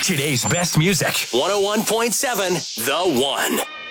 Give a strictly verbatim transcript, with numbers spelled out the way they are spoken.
Today's best music. one oh one point seven The One.